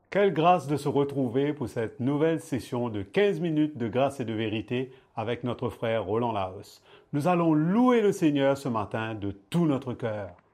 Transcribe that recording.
Quelle grâce de se retrouver pour cette nouvelle session de 15 minutes de grâce et de vérité avec notre frère Roland Laos. Nous allons louer le Seigneur ce matin de tout notre cœur.